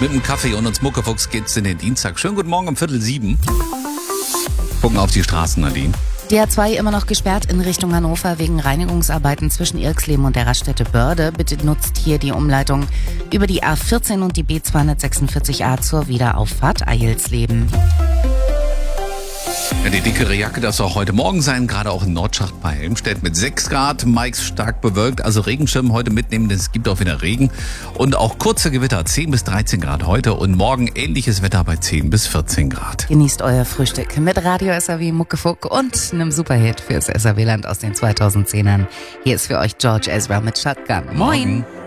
mit dem Kaffee und uns Muckefuchs geht's in den Dienstag. Schönen guten Morgen um 6:45. Gucken auf die Straßen, Nadine. Die A2 immer noch gesperrt in Richtung Hannover wegen Reinigungsarbeiten zwischen Irxleben und der Raststätte Börde. Bitte nutzt hier die Umleitung über die A14 und die B246a zur Wiederauffahrt Eilsleben. Ja, die dickere Jacke darf es auch heute Morgen sein, gerade auch in Nordschacht bei Helmstedt mit 6 Grad. Meix stark bewölkt, also Regenschirm heute mitnehmen, denn es gibt auch wieder Regen. Und auch kurze Gewitter, 10 bis 13 Grad heute und morgen ähnliches Wetter bei 10 bis 14 Grad. Genießt euer Frühstück mit Radio SAW Muckefuck und einem Superhit fürs SAW-Land aus den 2010ern. Hier ist für euch George Ezra mit Shotgun. Moin!